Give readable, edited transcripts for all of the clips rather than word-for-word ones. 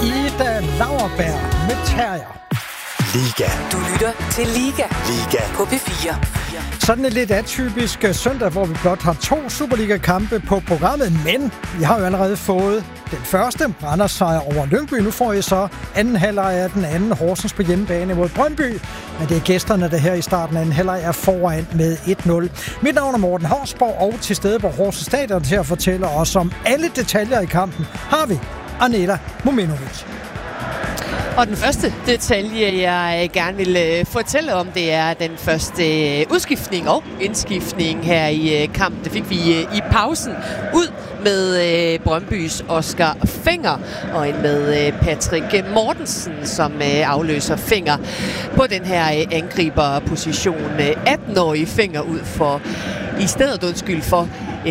Ida Lauerberg med Terrier. Liga. Du lytter til Liga. Liga. På P4. Sådan en lidt atypisk søndag, hvor vi blot har 2 Superliga-kampe på programmet, men vi har jo allerede fået den første Randers sejr over Lyngby. Nu får I så anden halvleg af den anden Horsens på hjemmebane mod Brøndby. Men det er gæsterne, der her i starten af anden halvleg er foran med 1-0. Mit navn er Morten Hausborg, og til stede på Horsens Stadion til at fortælle os om alle detaljer i kampen har vi Anela Mominovic. Og den første detalje, jeg gerne vil fortælle om, det er den første udskiftning og indskiftning her i kampen. Det fik vi i pausen ud med Brøndbys Oscar Fenger og en med Patrick Mortensen, som afløser Fenger på den her angriberposition. 18-årige Fenger ud for i stedet for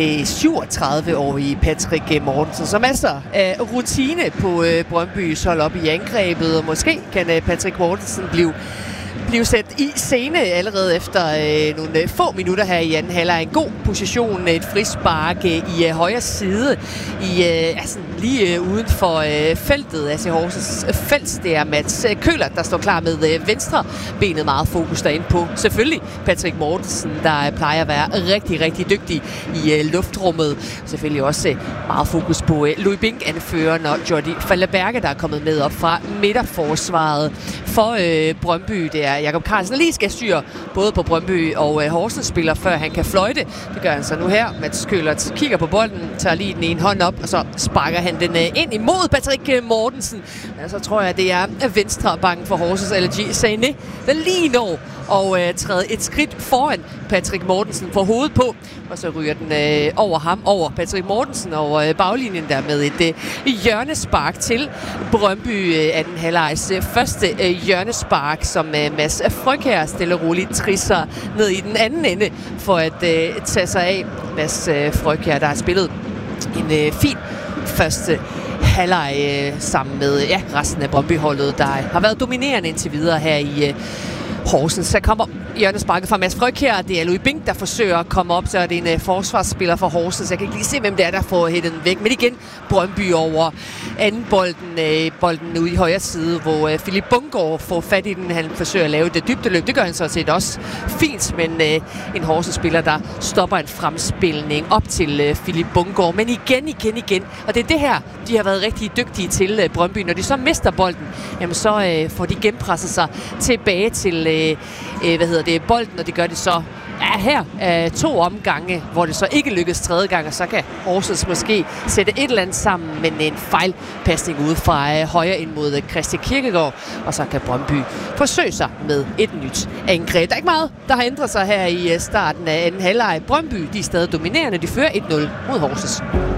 37-årige Patrick Mortensen, så masser af rutine på Brøndbys hold op i angrebet, og måske kan Patrick Mortensen blive sat i scene allerede efter nogle få minutter her i anden halvleg. En god position, et frispark i højre side, altså lige uden for feltet, altså Horsens felt. Det er Mats Køller, der står klar med venstre benet, meget fokus derinde på. Selvfølgelig Patrick Mortensen, der plejer at være rigtig, rigtig dygtig i luftrummet. Selvfølgelig også meget fokus på Louis Bink, anføreren, og Jordi Falderberge, der er kommet med op fra midterforsvaret for Brøndby. Det er Jakob Carlsen, lige skal styre både på Brøndby og Horsens spiller, før han kan fløjte. Det gør han så nu her. Mats Køller kigger på bolden, tager lige den ene hånd op, og så sparker han den ind imod Patrick Mortensen. Men så tror jeg, det er venstre bakken for Horsens, LG Sané, der lige når og træder et skridt foran Patrick Mortensen for hovedet på, og så ryger den over ham, over Patrick Mortensen, over baglinjen der med et hjørnespark til Brøndby. Anden halvlegs første hjørnespark, som Mads Frøkjær stille og roligt trisser ned i den anden ende for at tage sig af. Mads Frøkjær, der har spillet en fin første halvleg sammen med resten af Brøndby-holdet, der har været dominerende indtil videre her i Horsens. Så kommer hjørnesparket fra Mads Frøkjær. Det er Louis Bink, der forsøger at komme op. Så er det en forsvarsspiller for Horsens. Jeg kan ikke lige se, hvem det er, der får hættet den væk. Men igen, Brøndby over anden bolden ude i højre side, hvor Philip Bungård får fat i den. Han forsøger at lave det dybdeløb. Det gør han så set også fint, men en Horsens-spiller, der stopper en fremspilning op til Philip Bungård. Men igen. Og det er det her, de har været rigtig dygtige til Brøndby. Når de så mister bolden, jamen så får de genpresset sig tilbage til bolden, og det gør det så her 2 omgange, hvor det så ikke lykkes tredje gang, og så kan Horsens måske sætte et eller andet sammen, men en fejlpasning ude fra højre ind mod Christian Kirkegaard, og så kan Brøndby forsøge sig med et nyt angreb. Der er ikke meget, der har ændret sig her i starten af anden halvleg. Brøndby, de er stadig dominerende, de fører 1-0 mod Horsens.